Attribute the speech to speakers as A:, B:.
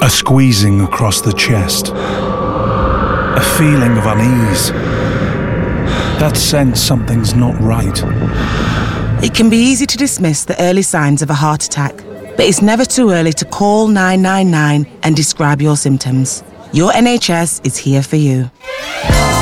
A: A squeezing across the chest. A feeling of unease. That sense something's not right.
B: It can be easy to dismiss the early signs of a heart attack, but it's never too early to call 999 and describe your symptoms. Your NHS is here for you.